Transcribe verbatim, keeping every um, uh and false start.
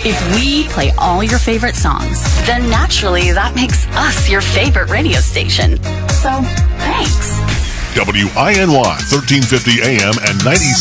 If we play all your favorite songs, then naturally that makes us your favorite radio station. So, thanks. W I N Y, thirteen fifty A M and ninety